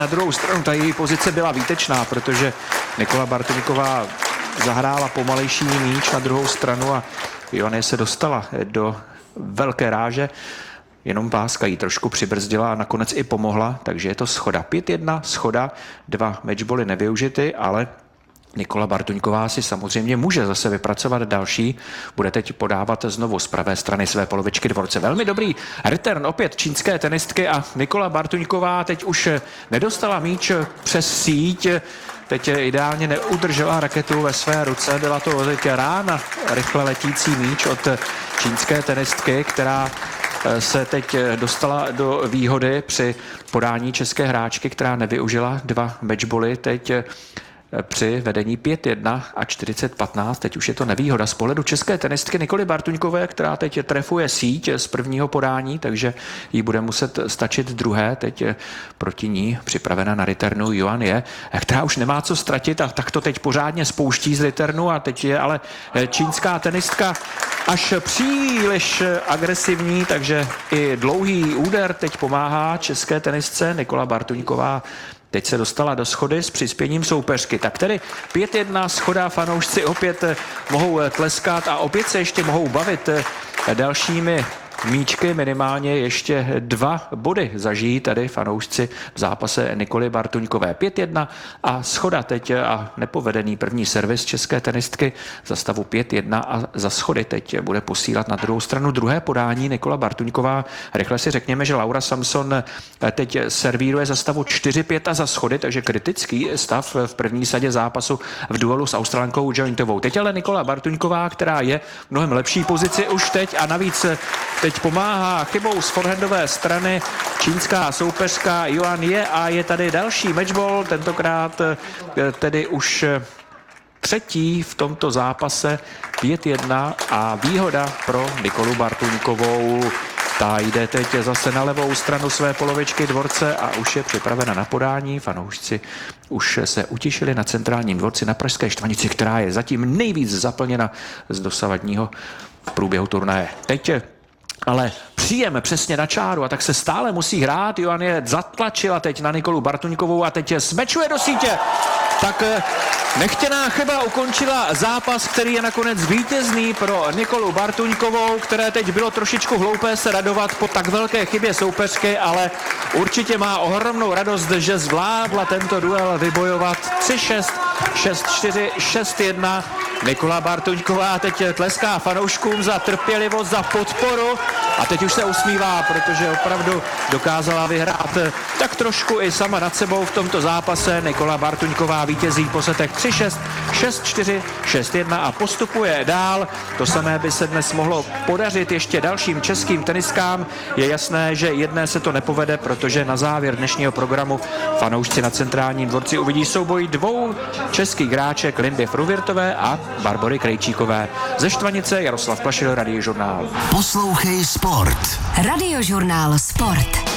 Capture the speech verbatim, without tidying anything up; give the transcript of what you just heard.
Na druhou stranu ta její pozice byla výtečná, protože Nikola Bartoňková zahrála pomalejší míč na druhou stranu a Ioanie se dostala do velké ráže. Jenom páska jí trošku přibrzdila a nakonec i pomohla, takže je to schoda. pět jedna, schoda, dva matchboly nevyužity, ale Nikola Bartoňková si samozřejmě může zase vypracovat další. Bude teď podávat znovu z pravé strany své polovičky dvorce. Velmi dobrý return opět čínské tenistky a Nikola Bartoňková teď už nedostala míč přes síť. Teď ideálně neudržela raketu ve své ruce. Byla to teď rána rychle letící míč od čínské tenistky, která se teď dostala do výhody při podání české hráčky, která nevyužila dva matchboly. Teď při vedení pět jedna a čtyřicet patnáct. Teď už je to nevýhoda z pohledu české tenistky Nikoly Bartoňkové, která teď trefuje síť z prvního podání, takže jí bude muset stačit druhé. Teď proti ní připravena na returnu Ioanie, která už nemá co ztratit a tak to teď pořádně spouští z returnu a teď je ale čínská tenistka až příliš agresivní, takže i dlouhý úder teď pomáhá české tenistce. Nikola Bartoňková teď se dostala do schody s přispěním soupeřky. Tak tedy pět jedna, schoda, fanoušci opět mohou tleskat a opět se ještě mohou bavit dalšími míčky, minimálně ještě dva body zažijí tady fanoušci v zápase Nikoly Bartoňkové. pět jedna a schoda teď a nepovedený první servis české tenistky za stavu pět jedna a za schody teď bude posílat na druhou stranu druhé podání Nikola Bartoňková. Rychle si řekněme, že Laura Samson teď servíruje za stavu čtyři pět a za schody, takže kritický stav v první sadě zápasu v duelu s Australankou Jointovou. Teď ale Nikola Bartoňková, která je v mnohem lepší pozici už teď a navíc teď pomáhá chybou z forehandové strany čínská soupeřka Ioanie a je tady další matchball, tentokrát tedy už třetí v tomto zápase pět jedna a výhoda pro Nikolu Bartoňkovou. Ta jde teď zase na levou stranu své polovičky dvorce a už je připravena na podání. Fanoušci už se utišili na centrálním dvorci na Pražské Štvanici, která je zatím nejvíc zaplněna z dosavadního průběhu turnaje. Teď ale příjem přesně na čáru a tak se stále musí hrát. Ioanie zatlačila teď na Nikolu Bartoňkovou a teď smečuje do sítě. Tak nechtěná chyba ukončila zápas, který je nakonec vítězný pro Nikolu Bartoňkovou, které teď bylo trošičku hloupé se radovat po tak velké chybě soupeřky, ale určitě má ohromnou radost, že zvládla tento duel vybojovat tři šest, šest čtyři, šest jedna. Nikola Bartoňková teď tleská fanouškům za trpělivost, za podporu a teď už se usmívá, protože opravdu dokázala vyhrát tak trošku i sama nad sebou v tomto zápase. Nikola Bartoňková vítězí po setech tři šest, šest čtyři, šest jedna a postupuje dál. To samé by se dnes mohlo podařit ještě dalším českým teniskám. Je jasné, že jedné se to nepovede, protože na závěr dnešního programu fanoušci na centrálním dvorci uvidí souboj dvou českých hráček Lindy Fruvirtové a Barbory Krejčíkové. Ze Štvanice Jaroslav Plašil, Radiožurnál. Poslouchej sport. Radiožurnál Sport.